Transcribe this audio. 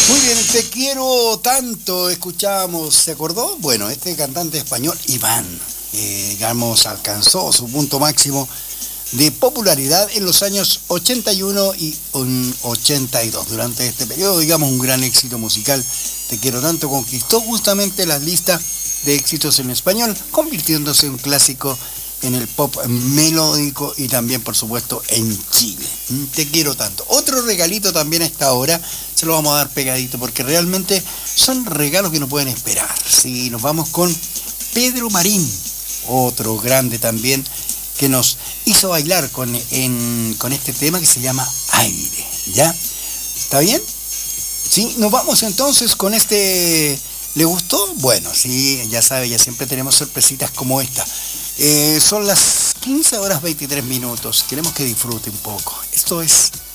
Muy bien, te quiero tanto, escuchábamos, ¿se acordó? Bueno, este cantante español, Iván, digamos, alcanzó su punto máximo de popularidad en los años 81 y 82. Durante este periodo, digamos, un gran éxito musical, Te quiero tanto, conquistó justamente las listas de éxitos en español, convirtiéndose en un clásico en el pop melódico y también, por supuesto, en Chile. Te quiero tanto. Otro regalito también a esta hora, se lo vamos a dar pegadito, porque realmente son regalos que no pueden esperar. Si nos vamos con Pedro Marín, otro grande también, que nos hizo bailar con este tema que se llama Aire. ¿Ya? ¿Está bien? Sí, nos vamos entonces con este... ¿Le gustó? Bueno, sí, ya sabe, ya siempre tenemos sorpresitas como esta. Son las 15 horas 23 minutos. Queremos que disfrute un poco. Esto es